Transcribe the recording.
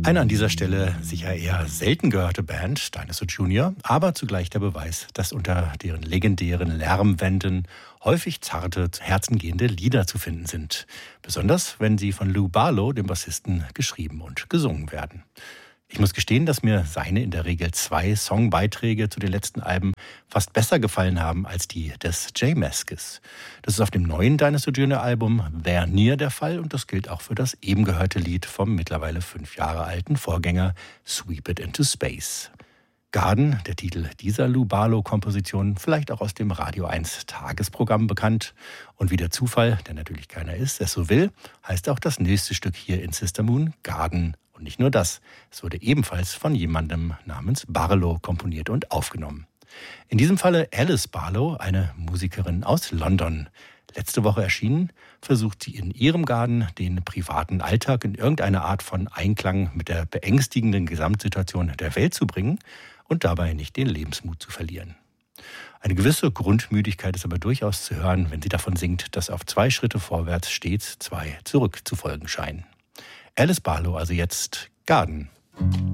Eine an dieser Stelle sicher eher selten gehörte Band, Dinosaur Jr., aber zugleich der Beweis, dass unter deren legendären Lärmwänden häufig zarte, herzengehende Lieder zu finden sind. Besonders, wenn sie von Lou Barlow, dem Bassisten, geschrieben und gesungen werden. Ich muss gestehen, dass mir seine in der Regel 2 Songbeiträge zu den letzten Alben fast besser gefallen haben als die des J Mascis. Das ist auf dem neuen Dinosaur Jr. Album There Near der Fall und das gilt auch für das eben gehörte Lied vom mittlerweile 5 Jahre alten Vorgänger Sweep It Into Space. Garden, der Titel dieser Lou Barlow-Komposition, vielleicht auch aus dem Radio 1 Tagesprogramm bekannt. Und wie der Zufall, der natürlich keiner ist, es so will, heißt auch das nächste Stück hier in Sister Moon Garden. Und nicht nur das, es wurde ebenfalls von jemandem namens Barlow komponiert und aufgenommen. In diesem Falle Alice Barlow, eine Musikerin aus London. Letzte Woche erschienen, versucht sie in ihrem Garten den privaten Alltag in irgendeine Art von Einklang mit der beängstigenden Gesamtsituation der Welt zu bringen und dabei nicht den Lebensmut zu verlieren. Eine gewisse Grundmüdigkeit ist aber durchaus zu hören, wenn sie davon singt, dass auf 2 Schritte vorwärts stets 2 zurück zu folgen scheinen. Alice Barlow also jetzt Garden.